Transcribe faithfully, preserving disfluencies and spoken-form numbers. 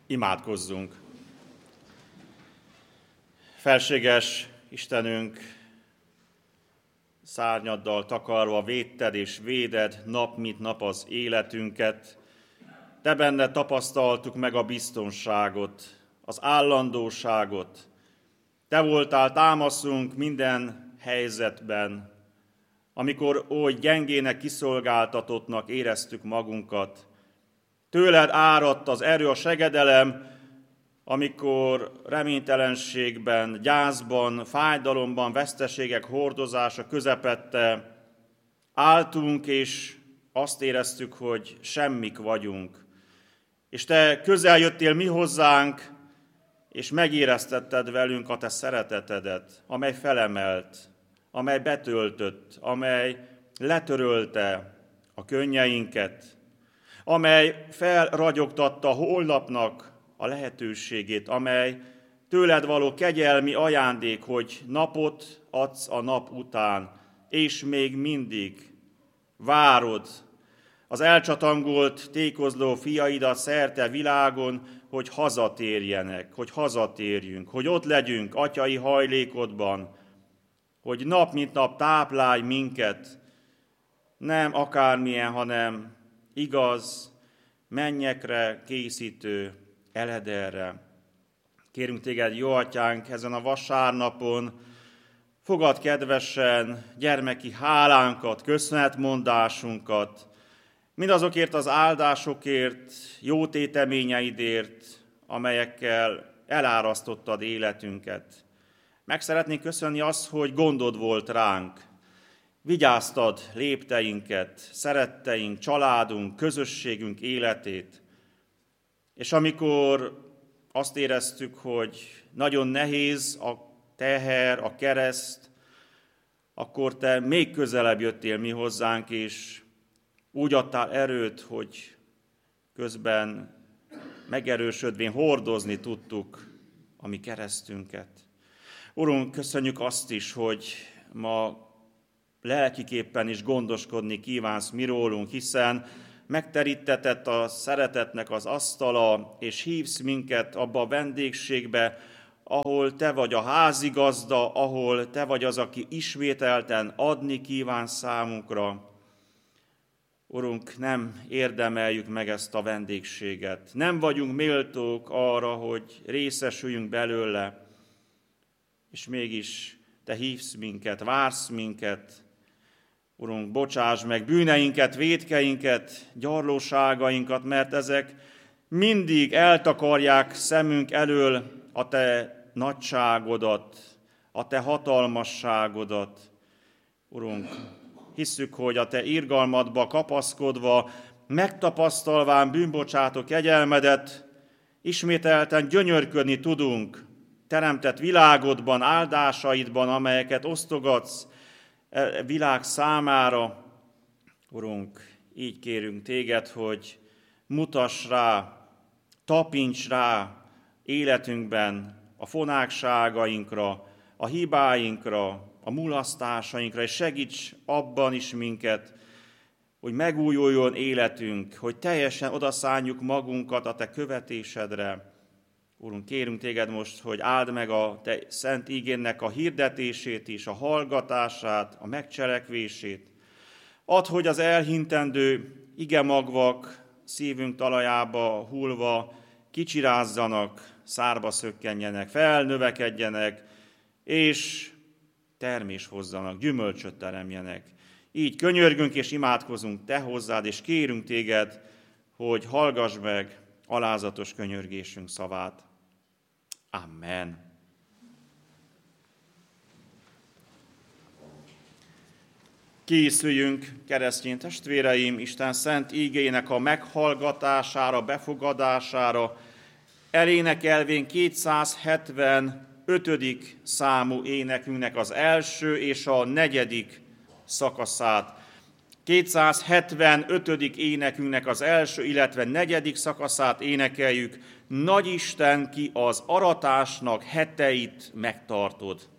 Imádkozzunk! Felséges Istenünk, szárnyaddal takarva védted és véded nap mint nap az életünket. Te benned tapasztaltuk meg a biztonságot, az állandóságot. Te voltál támaszunk minden helyzetben, amikor oly gyengének, kiszolgáltatottnak éreztük magunkat. Tőled áradt az erő, a segedelem, amikor reménytelenségben, gyászban, fájdalomban, veszteségek hordozása közepette álltunk, és azt éreztük, hogy semmik vagyunk. És te közel jöttél mi hozzánk, és megéreztetted velünk a te szeretetedet, amely felemelt, amely betöltött, amely letörölte a könnyeinket, amely felragyogtatta holnapnak a lehetőségét, amely tőled való kegyelmi ajándék, hogy napot adsz a nap után, és még mindig várod az elcsatangolt, tékozló fiaidat szerte világon, hogy hazatérjenek, hogy hazatérjünk, hogy ott legyünk atyai hajlékodban, hogy nap mint nap táplálj minket, nem akármilyen, hanem igaz, mennyekre készítő elederre. Kérünk téged, jó atyánk, ezen a vasárnapon, fogad kedvesen gyermeki hálánkat, köszönetmondásunkat, mindazokért az áldásokért, jó téteményeidért, amelyekkel elárasztottad életünket. Meg szeretnénk köszönni azt, hogy gondod volt ránk, vigyáztad lépteinket, szeretteink, családunk, közösségünk életét, és amikor azt éreztük, hogy nagyon nehéz a teher, a kereszt, akkor te még közelebb jöttél mi hozzánk, és úgy adtál erőt, hogy közben megerősödvén hordozni tudtuk a mi keresztünket. Urunk, köszönjük azt is, hogy ma lelkiképpen is gondoskodni kívánsz mi rólunk, hiszen megterítetett a szeretetnek az asztala, és hívsz minket abba a vendégségbe, ahol te vagy a házigazda, ahol te vagy az, aki ismételten adni kíván számunkra. Urunk, nem érdemeljük meg ezt a vendégséget, nem vagyunk méltók arra, hogy részesüljünk belőle, és mégis te hívsz minket, vársz minket. Urunk, bocsáss meg bűneinket, vétkeinket, gyarlóságainkat, mert ezek mindig eltakarják szemünk elől a te nagyságodat, a te hatalmasságodat. Urunk, hisszük, hogy a te irgalmadba kapaszkodva, megtapasztalván bűnbocsátó kegyelmedet, ismételten gyönyörködni tudunk teremtett világodban, áldásaidban, amelyeket osztogatsz e világ számára. Urunk, így kérünk téged, hogy mutass rá, tapints rá életünkben a fonákságainkra, a hibáinkra, a mulasztásainkra, és segíts abban is minket, hogy megújuljon életünk, hogy teljesen odaszánjuk magunkat a te követésedre. Urunk, kérünk téged most, hogy áld meg a te szent ígénnek a hirdetését is, a hallgatását, a megcselekvését. Add, hogy az elhintendő igemagvak szívünk talajába hullva kicsirázzanak, szárba szökkenjenek, felnövekedjenek, és termés hozzanak, gyümölcsöt teremjenek. Így könyörgünk és imádkozunk te hozzád, és kérünk téged, hogy hallgass meg alázatos könyörgésünk szavát. Amen. Készüljünk, keresztény testvéreim, Isten szent ígéjének a meghallgatására, befogadására, elénekelvén kétszázhetvenötödik számú énekünknek az első és a negyedik szakaszát. kétszázhetvenötödik énekünknek az első, illetve negyedik szakaszát énekeljük. Nagy Isten, ki az aratásnak heteit megtartod.